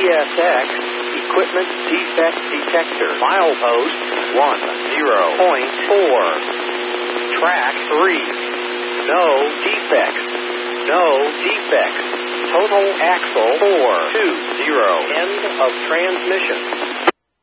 CSX Equipment Defect Detector. Milepost 10.4. Track 3. No defects. No defects. Total axle 420. End of transmission.